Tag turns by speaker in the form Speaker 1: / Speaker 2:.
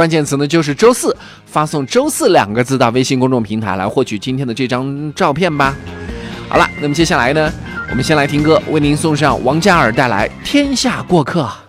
Speaker 1: 关键词呢就是周四，发送周四2个字到微信公众平台来获取今天的这张照片吧。好了，那么接下来呢，我们先来听歌，为您送上王嘉尔带来《天下过客》。